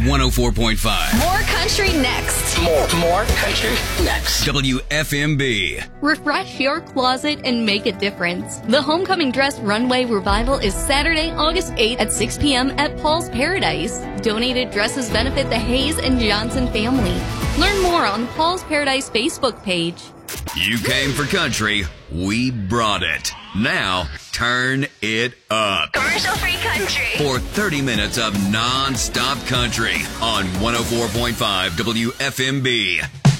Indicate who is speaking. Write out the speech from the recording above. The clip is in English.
Speaker 1: 104.5.
Speaker 2: More country next.
Speaker 3: More country next.
Speaker 1: WFMB.
Speaker 4: Refresh your closet and make a difference. The Homecoming Dress Runway Revival is Saturday, August 8th at 6 p.m. at Paul's Paradise. Donated dresses benefit the Hayes and Johnson family. Learn more on Paul's Paradise Facebook page.
Speaker 1: You came for country. We brought it. Now, turn it up.
Speaker 2: Commercial-free country.
Speaker 1: For 30 minutes of non-stop country on 104.5 WFMB.